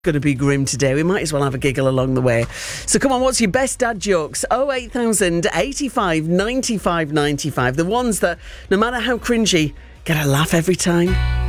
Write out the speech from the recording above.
Going to be grim today. We might as well have a giggle along the way. So come on, what's your best dad jokes? 08000 85 95 95. The ones that, no matter how cringy, get a laugh every time.